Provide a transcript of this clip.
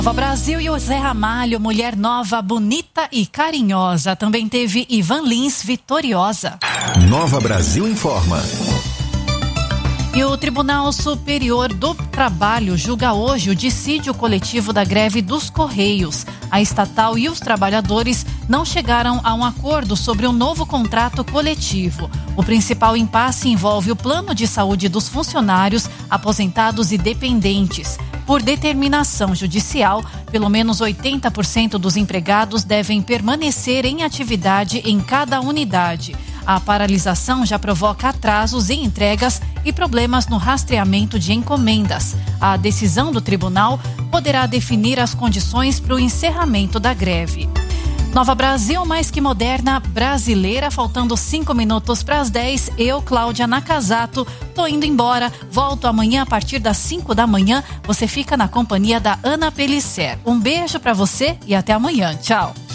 Nova Brasil e o Zé Ramalho, mulher nova, bonita e carinhosa. Também teve Ivan Lins, vitoriosa. Nova Brasil informa. E o Tribunal Superior do Trabalho julga hoje o dissídio coletivo da greve dos Correios. A estatal e os trabalhadores não chegaram a um acordo sobre um novo contrato coletivo. O principal impasse envolve o plano de saúde dos funcionários, aposentados e dependentes. Por determinação judicial, pelo menos 80% dos empregados devem permanecer em atividade em cada unidade. A paralisação já provoca atrasos em entregas e problemas no rastreamento de encomendas. A decisão do tribunal poderá definir as condições para o encerramento da greve. Nova Brasil, mais que moderna, brasileira, faltando 5 minutos para as 10. Eu, Cláudia Nakazato, tô indo embora. Volto amanhã a partir das 5 da manhã. Você fica na companhia da Ana Pellicer. Um beijo para você e até amanhã. Tchau.